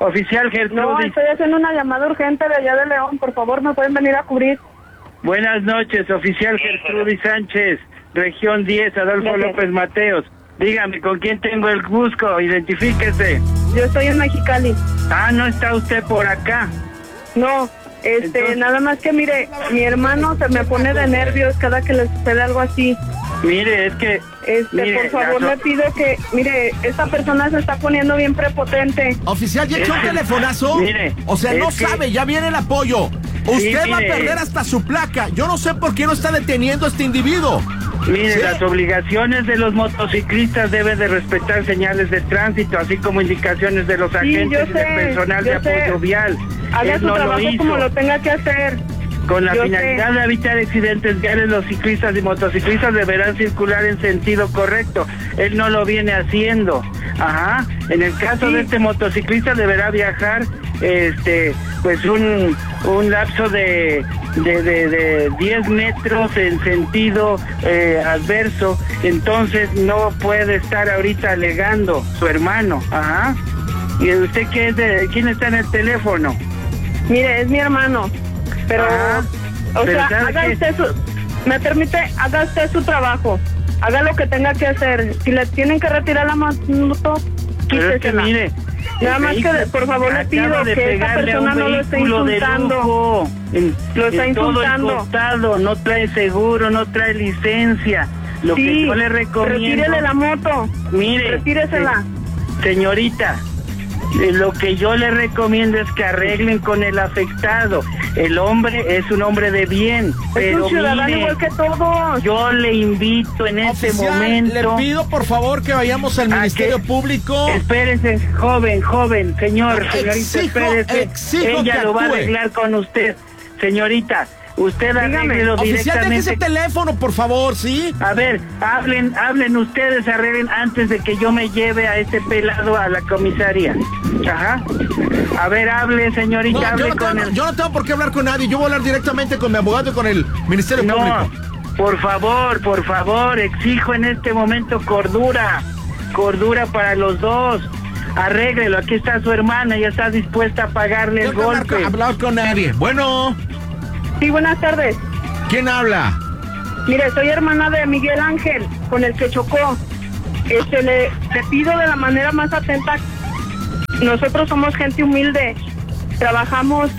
Oficial No, Gertrudis. estoy haciendo una llamada urgente de allá de León. Por favor, ¿me pueden venir a cubrir? Buenas noches, oficial Gertrudis Sánchez, región 10, Adolfo Gracias. López Mateos. Dígame, ¿con quién tengo el gusto? Identifíquese. Yo estoy en Mexicali. Ah, ¿no está usted por acá? No, Entonces- nada más que mire, mi hermano se me pone de nervios cada que le sucede algo así. Mire, es que... mire, Por favor, le pido que, mire, esta persona se está poniendo bien prepotente. Oficial, ¿ya echó un Es que- telefonazo? mire, o sea, es no que- sabe, ya viene el apoyo. Usted va a mire. perder hasta su placa. Yo no sé por qué no está deteniendo a este individuo. Mire, ¿Sí? las obligaciones de los motociclistas deben de respetar señales de tránsito, así como indicaciones de los agentes yo y del sé, personal de yo sé. apoyo vial. Haga Él su no lo trabajo hizo. como lo tenga que hacer. Con la yo finalidad sé. de evitar accidentes viales, los ciclistas y motociclistas deberán circular en sentido correcto. Él no lo viene haciendo. Ajá. En el caso Sí. de este motociclista deberá viajar, pues un lapso de 10 metros en sentido adverso. Entonces no puede estar ahorita alegando su hermano. Ajá. ¿Y usted quién está en el teléfono? Mire, es mi hermano. Pero, Ajá. o Pero sea, ¿sabe haga qué? usted me permite, haga usted su trabajo. Haga lo que tenga que hacer. Si le tienen que retirar la moto, Pero es que quítesela. mire, Nada el más que, vehículo por favor, le acaba pido de que esta pegarle a un persona no lo esté vehículo de insultando. lujo. Lo está En todo el insultando. costado, no trae seguro, no trae licencia. Lo que Sí, yo le recomiendo... retírele la moto. Mire, Retíresela. señorita, lo que yo le recomiendo es que arreglen con el afectado. El hombre es un hombre de bien, Es pero un ciudadano mire, igual que todos. yo le invito en este Oficial, momento... le pido por favor que vayamos al ¿A Ministerio qué? Público. Espérese, joven, señorita, Exijo espérese. Ella que lo va a actúe. arreglar con usted. Señorita, usted arréglelo Oficial, deje ese directamente. teléfono, por favor, ¿sí? A ver, hablen ustedes, arreglen antes de que yo me lleve a este pelado a la comisaría. Ajá. A ver, hable, señorita, No, hable con él. yo no tengo por qué hablar con nadie. Yo voy a hablar directamente con mi abogado y con el Ministerio No, Público. por favor, exijo en este momento cordura para los dos. Arréglelo, aquí está su hermana, ya está dispuesta a pagarle el No tengo que golpe. hablar con nadie. Bueno, Sí, buenas tardes. ¿quién habla? Mire, soy hermana de Miguel Ángel, con el que chocó. Le pido de la manera más atenta. Nosotros somos gente humilde. Trabajamos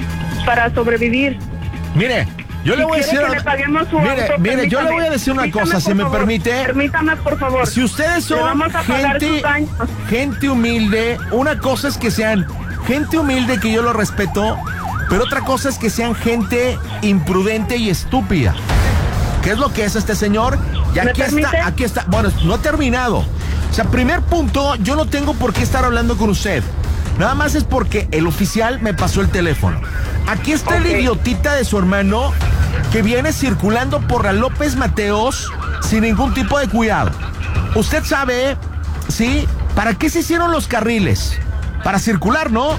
para sobrevivir. Mire, yo le Si voy a quiere decir... que le paguemos su Mire, auto, mire, yo le voy a decir una permítame, cosa, si por me favor. permite. Permítame, por favor. Si ustedes Le son vamos a pagar sus daños. gente humilde, una cosa es que sean gente humilde, que yo lo respeto, pero otra cosa es que sean gente imprudente y estúpida. ¿Qué es lo que es este señor? Y ¿Me permite? aquí está. Bueno, no he terminado. O sea, primer punto, yo no tengo por qué estar hablando con usted. Nada más es porque el oficial me pasó el teléfono. Aquí está el Ok. idiotita de su hermano que viene circulando por la López Mateos sin ningún tipo de cuidado. Usted sabe, ¿sí? ¿Para qué se hicieron los carriles? Para circular, ¿no?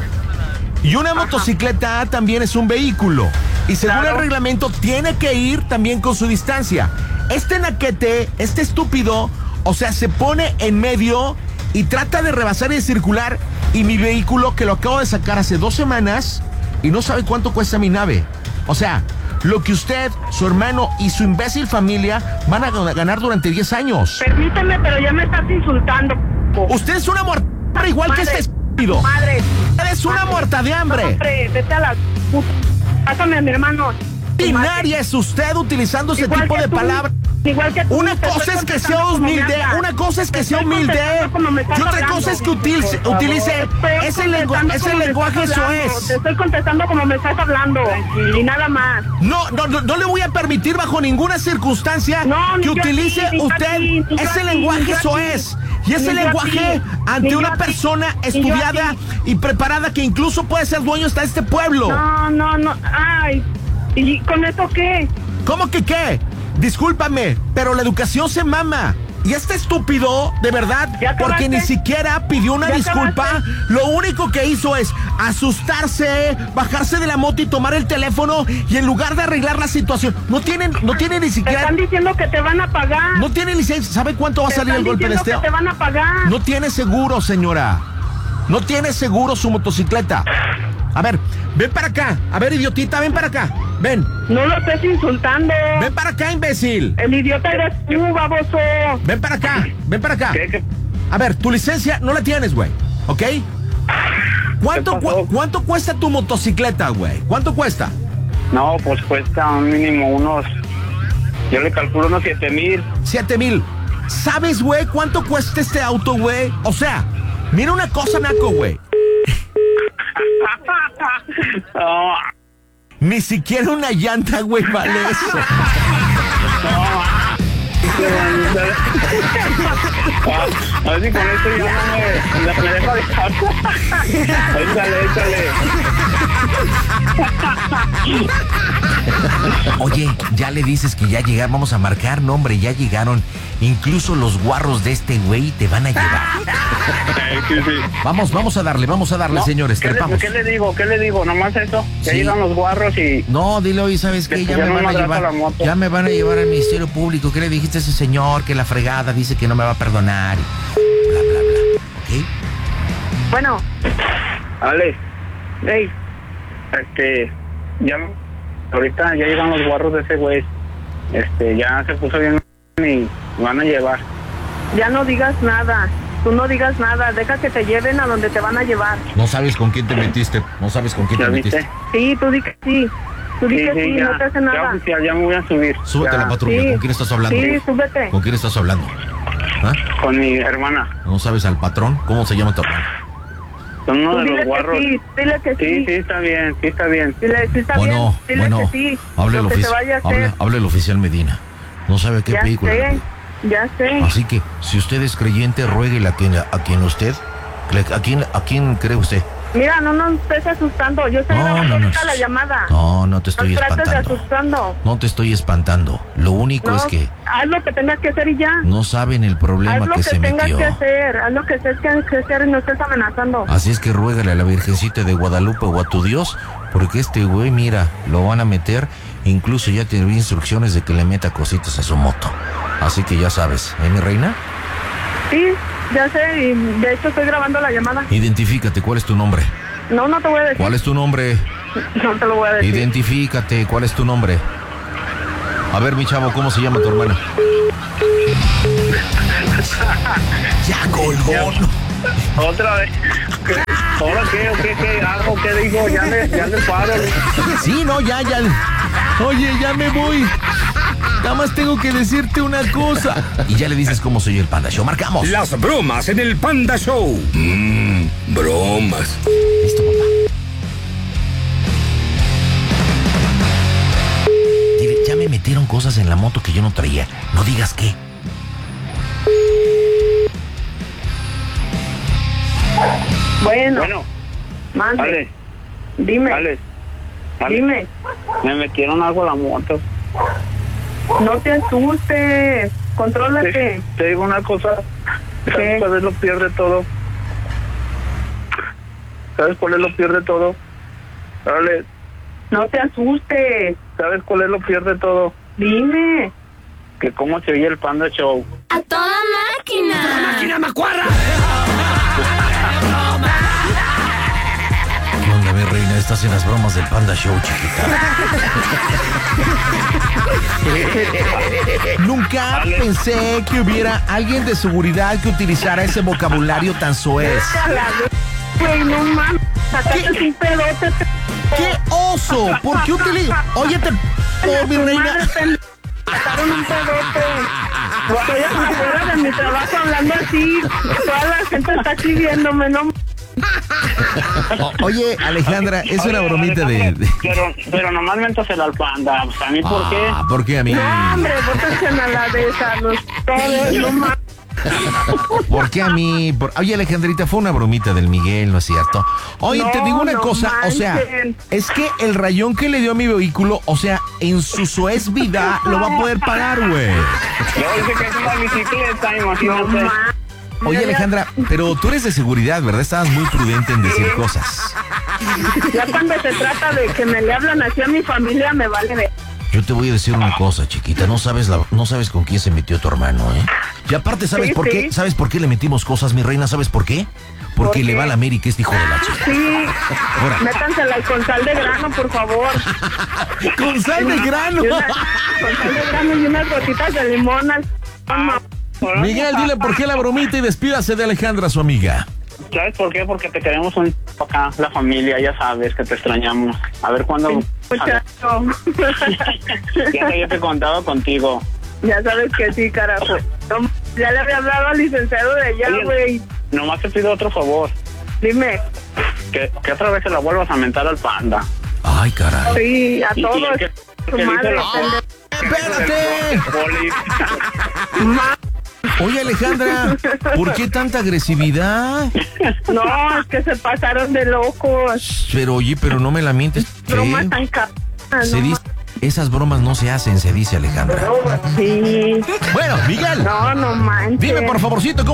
Y una motocicleta también es un vehículo. Y según Claro. el reglamento tiene que ir también con su distancia. Este naquete, este estúpido, o sea, se pone en medio y trata de rebasar y de circular. Y mi vehículo, que lo acabo de sacar hace 2 semanas, y no sabe cuánto cuesta mi nave. O sea, lo que usted, su hermano y su imbécil familia van a ganar durante 10 años. Permíteme, pero ya me estás insultando. Usted es una muerta igual que Madre, este estúpido. Madre. Eres una muerta de hambre. Hombre, vete a la puta. Pásame a mi hermano. Ordinaria es usted utilizando ese Igual tipo que de tú, palabras. Igual que tú, Una te cosa estoy es que sea contestando como me humilde, hablas. una cosa es que Te sea estoy humilde, contestando como me estás y otra hablando. cosa es que utilice Estoy ese contestando como me lenguaje estás hablando. soez. Te estoy contestando como me estás hablando. Y nada más. No le voy a permitir bajo ninguna circunstancia No, ni que yo utilice a ti, ni yo a usted ti, ni yo ese a ti, lenguaje ni yo a ti. soez. Y ese Ni yo a lenguaje ti, ante ni yo una a ti, persona ni yo a estudiada ti. y preparada que incluso puede ser dueño hasta este pueblo. No. Ay. ¿Y con eso qué? ¿Cómo que qué? Discúlpame, pero la educación se mama. Y este estúpido, de verdad, ¿Ya acabaste? porque ni siquiera pidió una ¿Ya disculpa, acabaste? lo único que hizo es asustarse, bajarse de la moto y tomar el teléfono, y en lugar de arreglar la situación, no tiene ni Te siquiera, están diciendo que te van a pagar. no tiene licencia. ¿Sabe cuánto va a Te salir están el golpe de diciendo este? que te van a pagar. No tiene seguro, señora. No tiene seguro su motocicleta. A ver, ven para acá. A ver, idiotita, ven para acá. Ven. No lo estés insultando. Ven para acá, imbécil. El idiota eres tú, baboso. Ven para acá, ven para acá. ¿Qué? A ver, tu licencia no la tienes, güey. ¿Ok? ¿Cuánto cuesta tu motocicleta, güey? ¿Cuánto cuesta? No, pues cuesta mínimo unos... Yo le calculo unos 7,000. 7,000. ¿Sabes, güey, cuánto cuesta este auto, güey? O sea, mira una cosa, naco, güey. No. Ni siquiera una llanta, güey, vale eso. A ver si con esto ya no me deja dejar. Échale. Oye, ya le dices que ya llegaron, vamos a marcar nombre, ya llegaron. Incluso los guarros de este güey te van a llevar. Sí. Vamos a darle, No, señores, trepamos. ¿Qué le digo? Nomás eso. Ya Sí. llegan los guarros y... No, dile hoy, ¿sabes qué? Ya Ya me no van a me llevar. agarra la moto. Ya me van a llevar al Ministerio Público. ¿Qué le dijiste a ese señor? Que la fregada dice que no me va a perdonar. Bla, bla, bla. ¿Ok? Bueno, Ale, hey, ya... Ahorita ya llegan los guarros de ese güey. Ya se puso bien y van a llevar. ya no digas nada. Tú no digas nada. Deja que te lleven a donde te van a llevar. No sabes con quién te metiste. ¿Ya viste? Sí, tú di que sí. Tú di que sí, ya, no te hace ya, nada. oficial, ya me voy a subir. Súbete a Ya, la patrulla. Sí. ¿Con quién estás hablando? Sí, súbete. ¿Con quién estás hablando? ¿Ah? Con mi hermana. ¿No sabes al patrón? ¿Cómo se llama tu hermano? Son uno Tú de dile los guarros. que sí, dile que Sí, sí. está bien, sí está bien. Dile, sí está Bueno, bien. Dile bueno, que sí. hable el Lo que se oficial. vaya a hacer. Hable el oficial Medina. No sabe qué Ya película. sé, ya sé. Así que, si usted es creyente, ruéguele a quien usted. ¿A quién cree usted? Mira, no nos estés asustando. Yo estoy grabando ahorita la llamada. No te estoy No trates de espantando. asustando. No te estoy espantando. Lo único No, es que haz lo que tengas que hacer y ya. no saben el problema Haz lo que que se tengas metió. que hacer. Haz lo que tengas que hacer y no estés amenazando. Así es que ruégale a la Virgencita de Guadalupe o a tu Dios, porque este güey, mira, lo van a meter. Incluso ya te di instrucciones de que le meta cositas a su moto. Así que ya sabes, ¿eh, mi reina? Sí, ya sé. Y de hecho estoy grabando la llamada. Identifícate, ¿cuál es tu nombre? No, no te voy a decir. ¿Cuál es tu nombre? No te lo voy a decir. Identifícate, ¿cuál es tu nombre? A ver, mi chavo, ¿cómo se llama tu hermano? Ya colgó. Otra vez. ¿Ahora qué? ¿Algo que dijo? Ya le paro. Sí, no, ya. Oye, ya me voy. Nada más tengo que decirte una cosa. Y ya le dices cómo soy el Panda Show. Marcamos. Las bromas en el Panda Show. Bromas. Listo, papá. Dile, ya me metieron cosas en la moto que yo no traía. No digas qué. Bueno, mande. Ale, Dime, Ale. dime. Me metieron algo a la moto. No te asustes. Contrólate. Te digo una cosa. ¿Qué? ¿Sabes cuál es lo peor de todo? ¿Sabes cuál es lo peor de todo? Ale, No te asustes. ¿sabes cuál es lo peor de todo? Dime. Que cómo se oye el Panda Show. ¡A toda máquina! ¡Máquina macuarra! ¿Qué onda, mi reina? Estás en las bromas del Panda Show, chiquita. Nunca pensé que hubiera alguien de seguridad que utilizara ese vocabulario tan soez. Güey, no mames. Sacaste un pedote. ¡Qué oso! ¿Por qué utiliza? Oye, oh, mi reina. Sacaron un pedote. Estoy afuera de mi trabajo hablando así. Toda la gente está aquí viéndome, ¿no? Oye, Alejandra, es una bromita de... Pero nomás méntasela al Panda. Pues, ¿a mí por qué? Ah, ¿por qué a mí? No, hombre, bótense a la de esa. Todos, no mames. ¿Por qué a mí? Oye, Alejandrita, fue una bromita del Miguel, ¿no es cierto? Oye, No, te digo una no cosa, o sea, manchen. es que el rayón que le dio a mi vehículo, o sea, en su soez vida lo va a poder pagar, güey. Yo dice que es una bicicleta, No imagínate. mames. Oye, Alejandra, pero tú eres de seguridad, ¿verdad? Estabas muy prudente en decir cosas. Ya cuando se trata de que me le hablan así a mi familia, me vale ver. Yo te voy a decir una cosa, chiquita, no sabes con quién se metió tu hermano, ¿eh? Y aparte, ¿sabes Sí, por qué? sí. ¿Sabes por qué le metimos cosas, mi reina? ¿Sabes por qué? porque le va a la América este hijo de la chica. Sí, Ahora. métansela con sal de grano, por favor. Con sal de grano. Con sal de grano y unas gotitas de limón. Miguel, dile por qué la bromita y despídase de Alejandra, su amiga. ¿Sabes por qué? Porque te queremos un acá, la familia, ya sabes que te extrañamos. A ver cuándo... Muchacho. Ya que yo te he contado contigo. Ya sabes que sí, carajo. No, ya le había hablado al licenciado de allá, Oye, güey. Nomás te pido otro favor. Dime. Que otra vez se la vuelvas a mentar al panda. Ay, caray. Sí, a Y todos. que Su dice madre, la- pendejo. ¡Espérate! Poli. Ma- Oye, Alejandra, ¿por qué tanta agresividad? No, es que se pasaron de locos. Pero oye, pero no me la mientes. Bromas ¿Qué? tan cabronas, Se no dice, esas bromas no se hacen, se dice Alejandra. Sí. Bueno, Miguel, No manches. dime por favorcito,